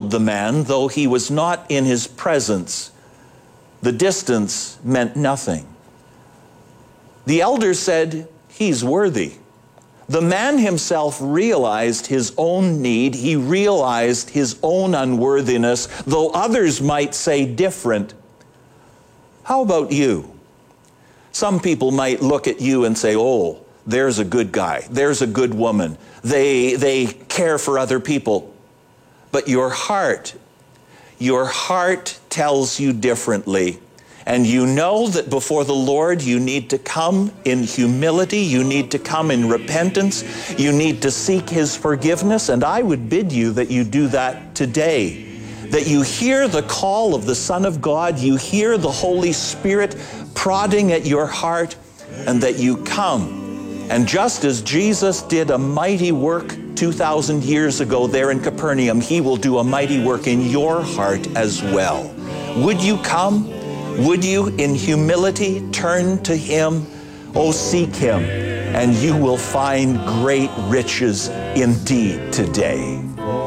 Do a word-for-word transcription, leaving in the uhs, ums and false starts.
followed the man, though he was not in his presence. The distance meant nothing. The elders said, "He's worthy." The man himself realized his own need. He realized his own unworthiness, though others might say different. How about you? Some people might look at you and say, "Oh, there's a good guy. There's a good woman. They, they care for other people." But your heart, your heart tells you differently. And you know that before the Lord you need to come in humility, you need to come in repentance, you need to seek His forgiveness, and I would bid you that you do that today. That you hear the call of the Son of God, you hear the Holy Spirit prodding at your heart, and that you come. And just as Jesus did a mighty work two thousand years ago there in Capernaum, He will do a mighty work in your heart as well. Would you come? Would you, in humility, turn to Him? Oh, seek Him, and you will find great riches indeed today.